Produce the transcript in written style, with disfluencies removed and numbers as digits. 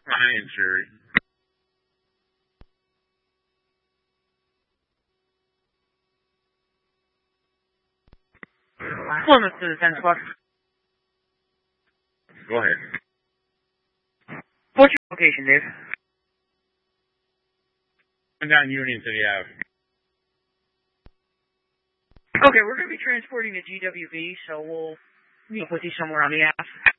Ryan, Sherry. Plymouth to the 10 squad. Go ahead. What's your location, Dave? I'm down Union City Ave. Okay, we're going to be transporting to GWV, so we'll put you somewhere on the app.